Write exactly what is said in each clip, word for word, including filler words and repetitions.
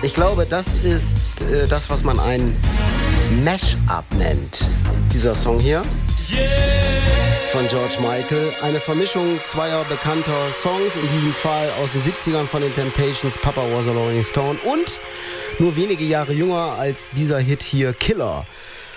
Ich glaube, das ist äh, das, was man ein Mash-up nennt. Dieser Song hier von George Michael. Eine Vermischung zweier bekannter Songs, in diesem Fall aus den siebzigern von den Temptations, Papa Was a Rolling Stone, und nur wenige Jahre jünger als dieser Hit hier, Killer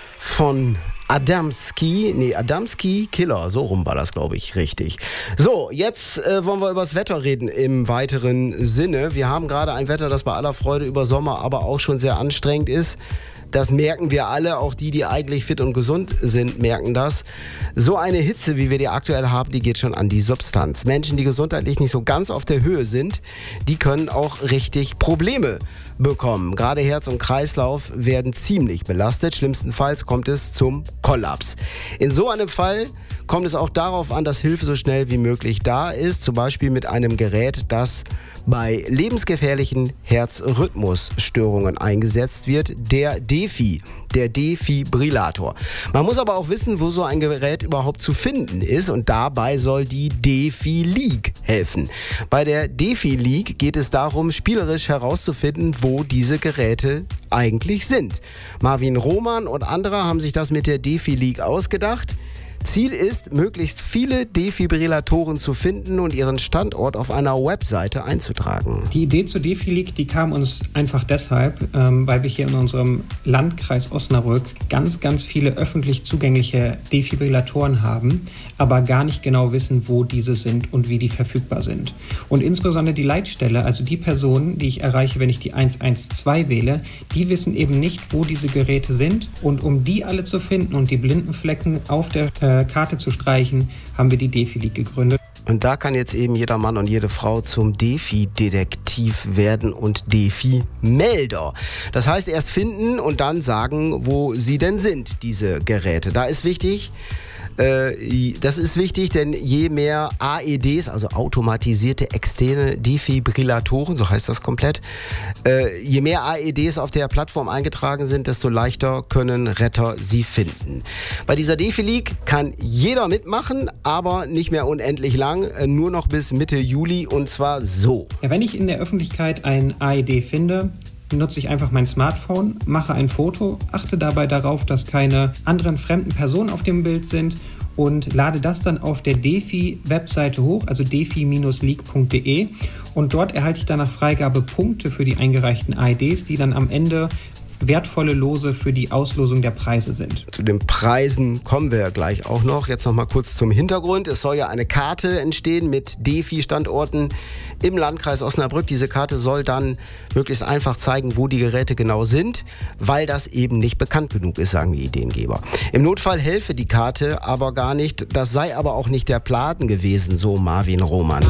von Adamski, nee, Adamski, Killer, so rum war das, glaube ich, richtig. So, jetzt äh, wollen wir über das Wetter reden im weiteren Sinne. Wir haben gerade ein Wetter, das bei aller Freude über Sommer aber auch schon sehr anstrengend ist. Das merken wir alle, auch die, die eigentlich fit und gesund sind, merken das. So eine Hitze, wie wir die aktuell haben, die geht schon an die Substanz. Menschen, die gesundheitlich nicht so ganz auf der Höhe sind, die können auch richtig Probleme bekommen. Gerade Herz und Kreislauf werden ziemlich belastet. Schlimmstenfalls kommt es zum Kollaps. In so einem Fall kommt es auch darauf an, dass Hilfe so schnell wie möglich da ist. Zum Beispiel mit einem Gerät, das bei lebensgefährlichen Herzrhythmusstörungen eingesetzt wird, der Defi, der Defibrillator. Man muss aber auch wissen, wo so ein Gerät überhaupt zu finden ist, und dabei soll die Defi-League helfen. Bei der Defi-League geht es darum, spielerisch herauszufinden, wo diese Geräte eigentlich sind. Marvin Roman und andere haben sich das mit der Defi-League ausgedacht. Ziel ist, möglichst viele Defibrillatoren zu finden und ihren Standort auf einer Webseite einzutragen. Die Idee zur Defi-League, die kam uns einfach deshalb, ähm, weil wir hier in unserem Landkreis Osnabrück ganz, ganz viele öffentlich zugängliche Defibrillatoren haben, aber gar nicht genau wissen, wo diese sind und wie die verfügbar sind. Und insbesondere die Leitstelle, also die Personen, die ich erreiche, wenn ich die eins eins zwei wähle, die wissen eben nicht, wo diese Geräte sind. Und um die alle zu finden und die blinden Flecken auf der äh, Karte zu streichen, haben wir die Defi-League gegründet. Und da kann jetzt eben jeder Mann und jede Frau zum Defi-Detektiv werden und Defi-Melder. Das heißt, erst finden und dann sagen, wo sie denn sind, diese Geräte. Da ist wichtig, äh, das ist wichtig, denn je mehr A E Ds, also automatisierte externe Defibrillatoren, so heißt das komplett, äh, je mehr A E Ds auf der Plattform eingetragen sind, desto leichter können Retter sie finden. Bei dieser Defi-League kann jeder mitmachen, aber nicht mehr unendlich lang, äh, nur noch bis Mitte Juli, und zwar so. Ja, wenn ich in der Öffentlichkeit ein A E D finde, nutze ich einfach mein Smartphone, mache ein Foto, achte dabei darauf, dass keine anderen fremden Personen auf dem Bild sind und lade das dann auf der Defi-Webseite hoch, also defi Bindestrich league punkt de, und dort erhalte ich dann nach Freigabe Punkte für die eingereichten A E Ds, die dann am Ende wertvolle Lose für die Auslosung der Preise sind. Zu den Preisen kommen wir gleich auch noch. Jetzt noch mal kurz zum Hintergrund. Es soll ja eine Karte entstehen mit Defi-Standorten im Landkreis Osnabrück. Diese Karte soll dann möglichst einfach zeigen, wo die Geräte genau sind, weil das eben nicht bekannt genug ist, sagen die Ideengeber. Im Notfall helfe die Karte aber gar nicht. Das sei aber auch nicht der Plan gewesen, so Marvin Roman.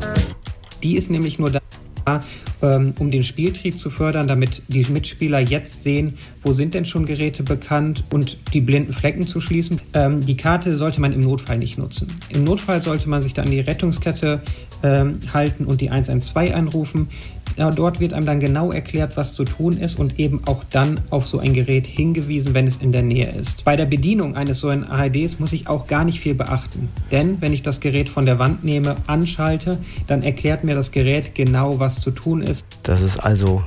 Die ist nämlich nur da, um den Spieltrieb zu fördern, damit die Mitspieler jetzt sehen, wo sind denn schon Geräte bekannt, und die blinden Flecken zu schließen. Ähm, die Karte sollte man im Notfall nicht nutzen. Im Notfall sollte man sich dann an die Rettungskette ähm, halten und die eins eins zwei anrufen. Ja, dort wird einem dann genau erklärt, was zu tun ist, und eben auch dann auf so ein Gerät hingewiesen, wenn es in der Nähe ist. Bei der Bedienung eines so einen A E Ds muss ich auch gar nicht viel beachten. Denn wenn ich das Gerät von der Wand nehme, anschalte, dann erklärt mir das Gerät genau, was zu tun ist. Das ist also